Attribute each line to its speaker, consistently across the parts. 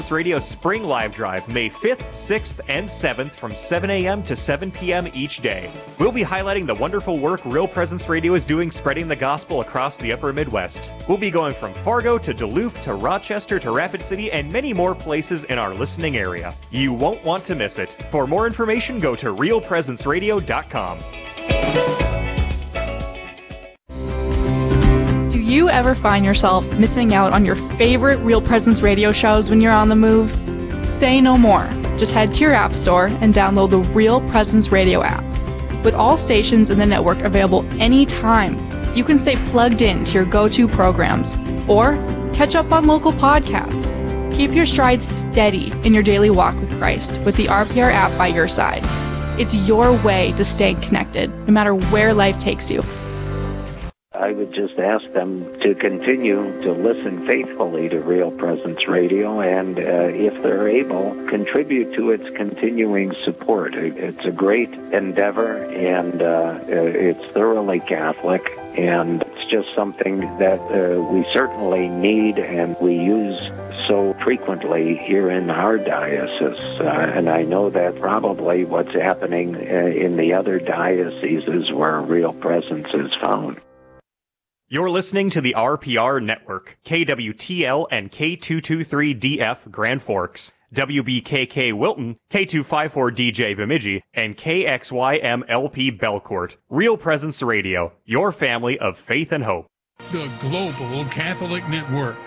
Speaker 1: Radio Spring Live Drive, May 5th, 6th, and 7th from 7 a.m. to 7 p.m. each day. We'll be highlighting the wonderful work Real Presence Radio is doing spreading the gospel across the upper Midwest. We'll be going from Fargo to Duluth to Rochester to Rapid City and many more places in our listening area. You won't want to miss it. For more information, go to realpresenceradio.com.
Speaker 2: Do you ever find yourself missing out on your favorite Real Presence radio shows when you're on the move? Say no more. Just head to your app store and download the Real Presence Radio app. With all stations in the network available anytime, you can stay plugged in to your go-to programs or catch up on local podcasts. Keep your stride steady in your daily walk with Christ with the RPR app by your side. It's your way to stay connected, no matter where life takes you.
Speaker 3: I would just ask them to continue to listen faithfully to Real Presence Radio and, if they're able, contribute to its continuing support. It's a great endeavor, and it's thoroughly Catholic, and it's just something that we certainly need and we use so frequently here in our diocese. And I know that probably what's happening in the other dioceses where Real Presence is found.
Speaker 1: You're listening to the RPR Network, KWTL and K223DF Grand Forks, WBKK Wilton, K254DJ Bemidji, and KXYMLP Belcourt. Real Presence Radio, your family of faith and hope.
Speaker 4: The Global Catholic Network.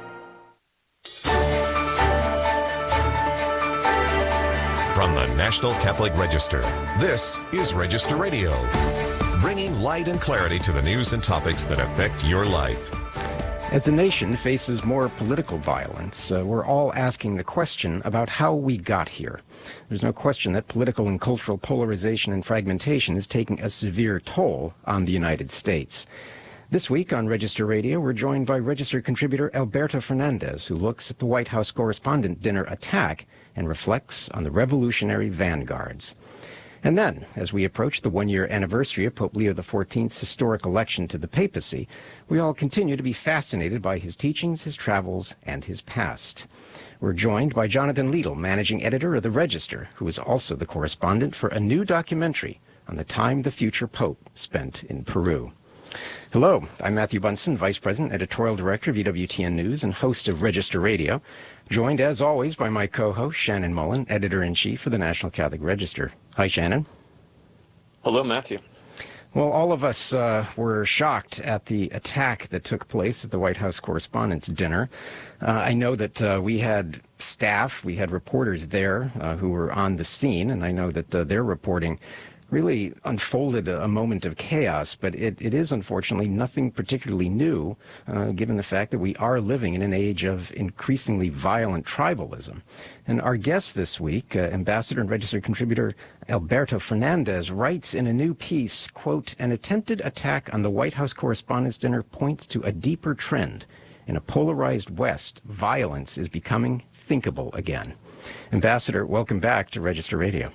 Speaker 5: From the National Catholic Register, this is Register Radio, bringing light and clarity to the news and topics that affect your life.
Speaker 6: As the nation faces more political violence, we're all asking the question about how we got here. There's no question that political and cultural polarization and fragmentation is taking a severe toll on the United States. This week on Register Radio, we're joined by Register contributor Alberto Fernandez, who looks at the White House Correspondent Dinner attack and reflects on the revolutionary vanguards. And then, as we approach the one-year anniversary of Pope Leo XIV's historic election to the papacy, we all continue to be fascinated by his teachings, his travels, and his past. We're joined by Jonathan Liedl, managing editor of The Register, who is also the correspondent for a new documentary on the time the future Pope spent in Peru. Hello, I'm Matthew Bunson, Vice President, Editorial Director of EWTN News and host of Register Radio, joined as always by my co-host Shannon Mullen, Editor-in-Chief for the National Catholic Register. Hi, Shannon.
Speaker 7: Hello, Matthew.
Speaker 6: Well, all of us were shocked at the attack that took place at the White House Correspondents' Dinner. I know that we had staff, we had reporters there who were on the scene, and I know that their reporting really unfolded a moment of chaos, but it is unfortunately nothing particularly new, given the fact that we are living in an age of increasingly violent tribalism. And our guest this week, Ambassador and Register contributor Alberto Fernandez, writes in a new piece, quote, "An attempted attack on the White House Correspondents' Dinner points to a deeper trend. In a polarized West, violence is becoming thinkable again." Ambassador, welcome back to Register Radio.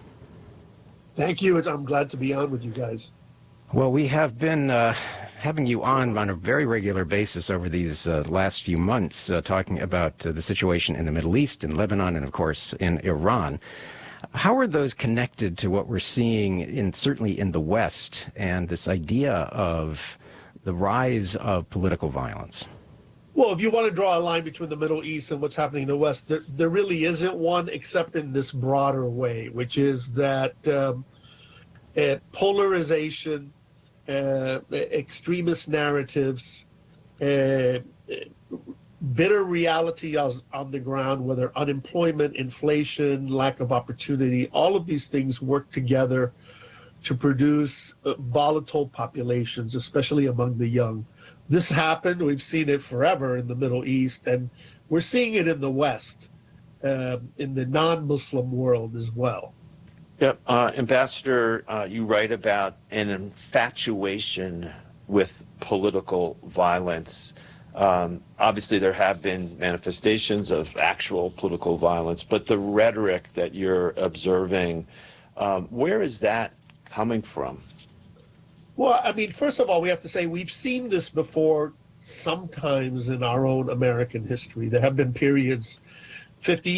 Speaker 8: Thank you. I'm glad to be on with you guys.
Speaker 6: Well, we have been having you on a very regular basis over these last few months, talking about the situation in the Middle East, in Lebanon, and of course in Iran. How are those connected to what we're seeing certainly in the West and this idea of the rise of political violence?
Speaker 8: Well, if you want to draw a line between the Middle East and what's happening in the West, there really isn't one, except in this broader way, which is that polarization, extremist narratives, bitter reality on the ground, whether unemployment, inflation, lack of opportunity, all of these things work together to produce volatile populations, especially among the young. This happened, we've seen it forever in the Middle East, and we're seeing it in the West, in the non-Muslim world as well.
Speaker 7: Yep. Ambassador, you write about an infatuation with political violence. Obviously, there have been manifestations of actual political violence, but the rhetoric that you're observing, where is that coming from?
Speaker 8: Well, I mean, first of all, we have to say we've seen this before sometimes in our own American history. There have been periods 50